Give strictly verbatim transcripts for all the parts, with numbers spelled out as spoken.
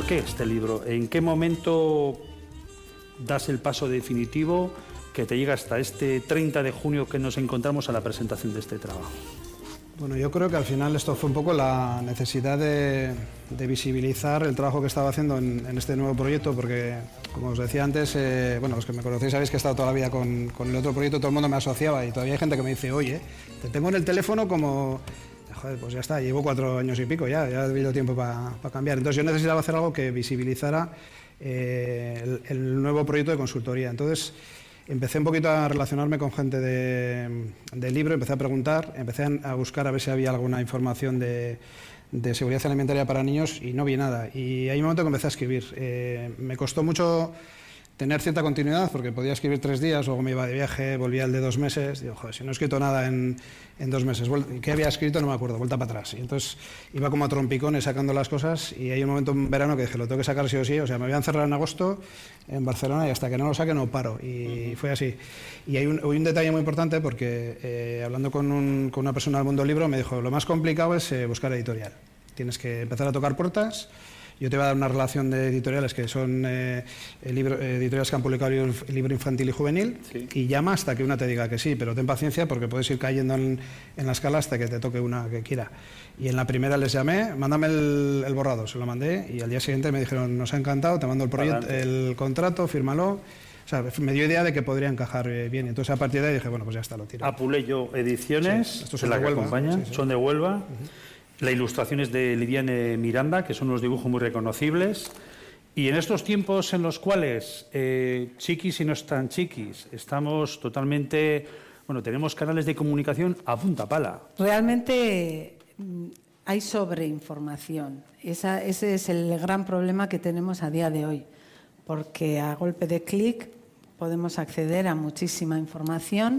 ¿Por qué este libro? ¿En qué momento das el paso definitivo que te llega hasta este treinta de junio que nos encontramos a la presentación de este trabajo? Bueno, yo creo que al final esto fue un poco la necesidad de, de visibilizar el trabajo que estaba haciendo en, en este nuevo proyecto, porque, como os decía antes, eh, bueno, los que me conocéis sabéis que he estado toda la vida con, con el otro proyecto, todo el mundo me asociaba y todavía hay gente que me dice, oye, te tengo en el teléfono como... Joder, pues ya está, llevo cuatro años y pico ya, ya ha habido tiempo para pa cambiar. Entonces yo necesitaba hacer algo que visibilizara eh, el, el nuevo proyecto de consultoría. Entonces empecé un poquito a relacionarme con gente de, del libro, empecé a preguntar, empecé a buscar a ver si había alguna información de, de seguridad alimentaria para niños y no vi nada. Y hay un momento que empecé a escribir. Eh, me costó mucho tener cierta continuidad porque podía escribir tres días, luego me iba de viaje, volvía al de dos meses, digo, joder, si no he escrito nada en, en dos meses, ¿qué había escrito? No me acuerdo, vuelta para atrás. Y entonces iba como a trompicones sacando las cosas y hay un momento en verano que dije, lo tengo que sacar sí o sí, o sea, me voy a encerrar en agosto en Barcelona y hasta que no lo saque no paro. Y fue así. Y hay un, hay un detalle muy importante porque eh, hablando con, un, con una persona del mundo del libro me dijo, lo más complicado es eh, buscar editorial. Tienes que empezar a tocar puertas. Yo te voy a dar una relación de editoriales que son eh, libro, editoriales que han publicado libro, libro infantil y juvenil, sí. Y llama hasta que una te diga que sí, pero ten paciencia porque puedes ir cayendo en, en la escala hasta que te toque una que quiera. Y en la primera les llamé, mándame el, el borrador, se lo mandé y al día siguiente me dijeron, nos ha encantado, te mando el, proyecto, el contrato, fírmalo. O sea, me dio idea de que podría encajar bien. Entonces a partir de ahí dije, bueno, pues ya está, lo tiro. Apuleyo Ediciones, sí, estos son la de que Huelva, acompañan, sí, sí. son de Huelva. Uh-huh. La ilustración es de Lidiane Miranda, que son unos dibujos muy reconocibles. Y en estos tiempos en los cuales eh, chiquis y no están chiquis, estamos totalmente... Bueno, tenemos canales de comunicación a punta pala. Realmente hay sobreinformación. Esa, ese es el gran problema que tenemos a día de hoy. Porque a golpe de clic podemos acceder a muchísima información,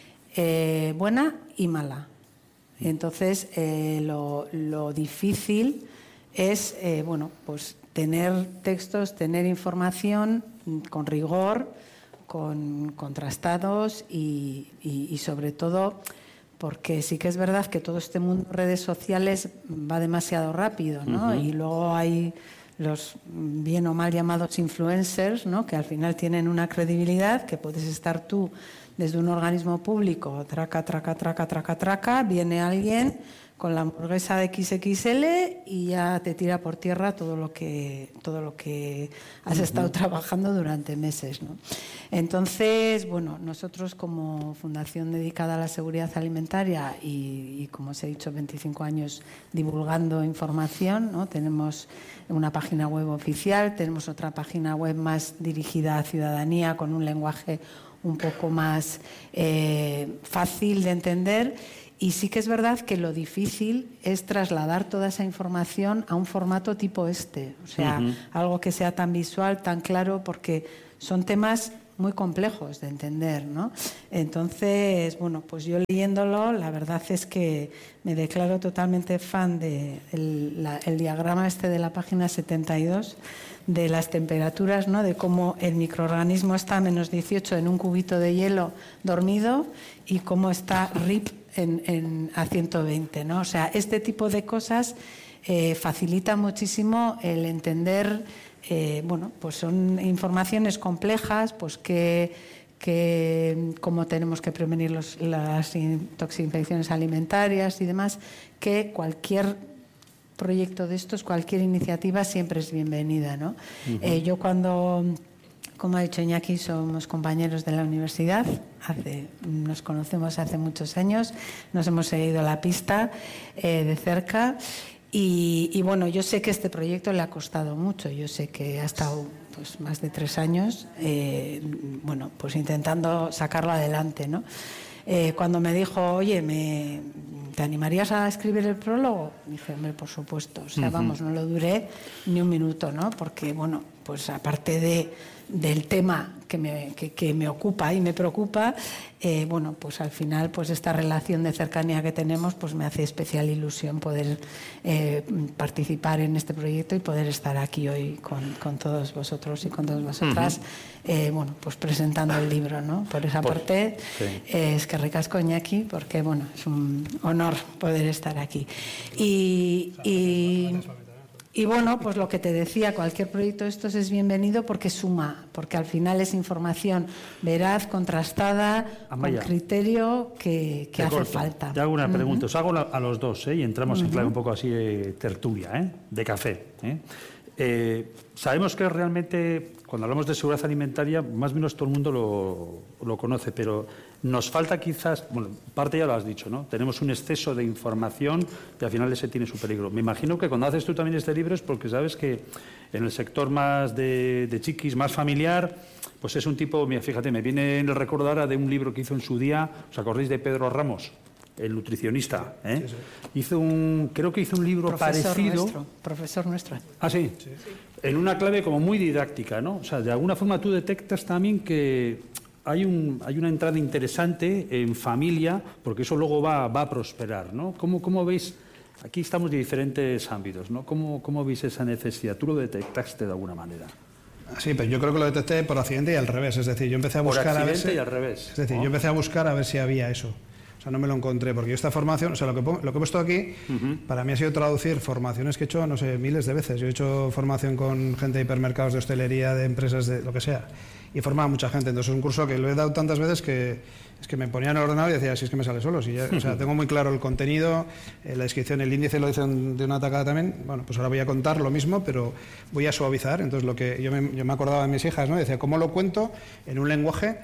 eh, buena y mala. Entonces, eh, lo, lo difícil es, eh, bueno, pues tener textos, tener información con rigor, con contrastados y, y, y sobre todo, porque sí que es verdad que todo este mundo de redes sociales va demasiado rápido, ¿no? Uh-huh. Y luego hay los bien o mal llamados influencers, ¿no? Que al final tienen una credibilidad que puedes estar tú desde un organismo público, traca, traca, traca, traca, traca, viene alguien con la hamburguesa de equis equis ele y ya te tira por tierra todo lo que, todo lo que has uh-huh. estado trabajando durante meses, ¿no? Entonces, bueno, nosotros como fundación dedicada a la seguridad alimentaria y, y como os he dicho, veinticinco años divulgando información, ¿no? Tenemos una página web oficial, tenemos otra página web más dirigida a ciudadanía con un lenguaje un poco más eh, fácil de entender y sí que es verdad que lo difícil es trasladar toda esa información a un formato tipo este, o sea, uh-huh. algo que sea tan visual, tan claro, porque son temas muy complejos de entender, ¿no? Entonces, bueno, pues yo leyéndolo, la verdad es que me declaro totalmente fan de el, la, el diagrama este de la página setenta y dos, de las temperaturas, ¿no? De cómo el microorganismo está a menos dieciocho en un cubito de hielo dormido y cómo está R I P en, en, a ciento veinte, ¿no? O sea, este tipo de cosas eh, facilita muchísimo el entender, eh, bueno, pues son informaciones complejas, pues que, que cómo tenemos que prevenir los, las intoxicaciones alimentarias y demás, que cualquier proyecto de estos, cualquier iniciativa siempre es bienvenida, ¿no? Uh-huh. Eh, yo cuando, como ha dicho Iñaki, somos compañeros de la universidad, hace, nos conocemos hace muchos años, nos hemos seguido la pista eh, de cerca y, y bueno, yo sé que este proyecto le ha costado mucho, yo sé que ha estado pues más de tres años, eh, bueno, pues intentando sacarlo adelante, ¿no? Eh, cuando me dijo, oye, me, ¿te animarías a escribir el prólogo? Dije, hombre, por supuesto. O sea, uh-huh. vamos, no lo duré ni un minuto, ¿no? Porque, bueno, pues aparte de, del tema que me, que, que me ocupa y me preocupa, eh, bueno, pues al final, pues esta relación de cercanía que tenemos, pues me hace especial ilusión poder eh, participar en este proyecto y poder estar aquí hoy con, con todos vosotros y con todas vosotras, uh-huh. eh, bueno, pues presentando el libro, ¿no? Por esa por, parte, sí. eh, es que ricasco, Iñaki, porque, bueno, es un honor poder estar aquí. Y... y Y bueno, pues lo que te decía, cualquier proyecto de estos es bienvenido porque suma, porque al final es información veraz, contrastada, Amaya, con criterio que, que hace corto. falta. Te hago una pregunta, Uh-huh. os hago la, a los dos, ¿eh? Y entramos Uh-huh. en clave un poco así de tertulia, ¿eh? De café. ¿eh? Eh, sabemos que realmente, cuando hablamos de seguridad alimentaria, más o menos todo el mundo lo, lo conoce, pero nos falta quizás, bueno, parte ya lo has dicho, ¿no? Tenemos un exceso de información y al final ese tiene su peligro. Me imagino que cuando haces tú también este libro es porque sabes que en el sector más de, de chiquis, más familiar, pues es un tipo, mira, fíjate, me viene en el recuerdo ahora de un libro que hizo en su día, ¿os acordáis de Pedro Ramos? El nutricionista, ¿eh? Sí, sí. Hizo un, creo que hizo un libro profesor parecido. Nuestro, profesor nuestro. Ah, ¿sí? Sí, sí. En una clave como muy didáctica, ¿no? O sea, de alguna forma tú detectas también que hay, un, hay una entrada interesante en familia, porque eso luego va, va a prosperar, ¿no? ¿Cómo, cómo veis? Aquí estamos de diferentes ámbitos, ¿no? ¿Cómo, cómo veis esa necesidad? ¿Tú lo detectaste de alguna manera? Sí, pero yo creo que lo detecté por accidente y al revés. Es decir, yo empecé a buscar por accidente a ver si, y al revés. Es decir, ¿no? yo empecé a buscar a ver si había eso. O sea, no me lo encontré, porque yo esta formación, o sea, lo que, lo que he puesto aquí, uh-huh. para mí ha sido traducir formaciones que he hecho, no sé, miles de veces. Yo he hecho formación con gente de hipermercados, de hostelería, de empresas, de lo que sea. Y he formado a mucha gente. Entonces es un curso que lo he dado tantas veces que es que me ponía en el ordenador y decía, si es que me sale solo. Si ya, o sea, tengo muy claro el contenido, eh, la descripción, el índice lo dicen de una tacada también. Bueno, pues ahora voy a contar lo mismo, pero voy a suavizar. Entonces lo que yo me, yo me acordaba de mis hijas, ¿no? Decía, ¿cómo lo cuento en un lenguaje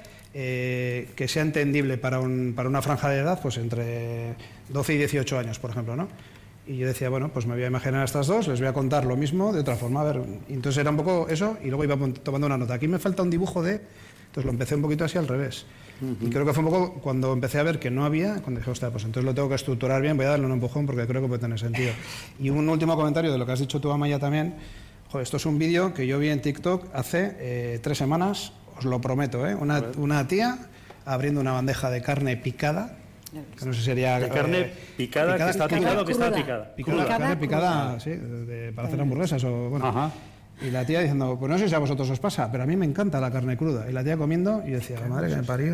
Eh, que sea entendible para, un, para una franja de edad, pues entre doce y dieciocho años, por ejemplo, ¿no? Y yo decía, bueno, pues me voy a imaginar a estas dos, les voy a contar lo mismo de otra forma, a ver, y entonces era un poco eso, y luego iba tomando una nota. Aquí me falta un dibujo de... Entonces lo empecé un poquito así al revés. Uh-huh. Y creo que fue un poco cuando empecé a ver que no había, cuando dije, hostia, pues entonces lo tengo que estructurar bien, voy a darle un empujón porque creo que puede tener sentido. Y un último comentario de lo que has dicho tú, Amaya, también. Joder, esto es un vídeo que yo vi en TikTok hace eh, tres semanas, os lo prometo, ¿eh? Una, una tía abriendo una bandeja de carne picada, que no sé si sería... De carne eh, picada, picada, que está picada o que está picada. Picada, picada carne picada, cruda. sí, de, de, para hacer hamburguesas o... Bueno. Ajá. Y la tía diciendo, pues no sé si a vosotros os pasa, pero a mí me encanta la carne cruda. Y la tía comiendo y decía, la madre que me parió.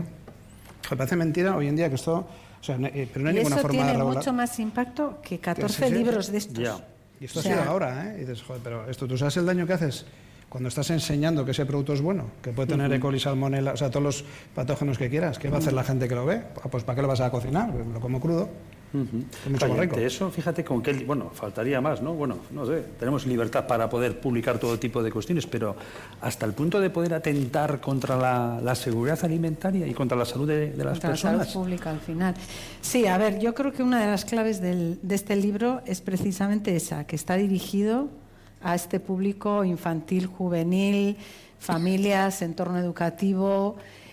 Me parece mentira hoy en día que esto... O sea, no, eh, pero no hay y ninguna eso forma de tiene regular. mucho más impacto que catorce sí, sí. libros de estos. Ya. Y esto o ha sea, sido ahora, ¿eh? Y dices, joder, pero esto, ¿tú sabes el daño que haces? Cuando estás enseñando que ese producto es bueno, que puede tener uh-huh. E. coli, salmonella, o sea, todos los patógenos que quieras, ¿qué va a hacer la gente que lo ve? Pues ¿para qué lo vas a cocinar? Pues lo como crudo. Uh-huh. Es mucho más rico. De eso, fíjate con qué, bueno, faltaría más, ¿no? Bueno, no sé, tenemos libertad para poder publicar todo tipo de cuestiones, pero hasta el punto de poder atentar contra la, la seguridad alimentaria y contra la salud de, de las contra personas. La salud pública al final. Sí, a ver, yo creo que una de las claves del, de este libro es precisamente esa, que está dirigido a este público infantil, juvenil, familias, entorno educativo,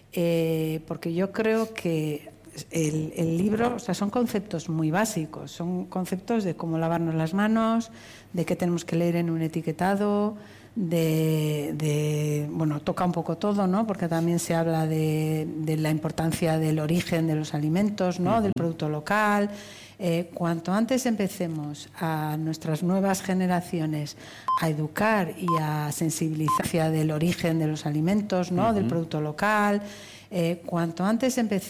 eh, porque yo creo que el, el libro, o sea, son conceptos muy básicos, son conceptos de cómo lavarnos las manos, de qué tenemos que leer en un etiquetado, de, de bueno, toca un poco todo, ¿no? Porque también se habla de, de la importancia del origen de los alimentos, ¿no? Uh-huh. Del producto local. Eh, cuanto antes empecemos a nuestras nuevas generaciones a educar y a sensibilizar hacia del origen de los alimentos, ¿no? Uh-huh. Del producto local, eh, cuanto antes empecemos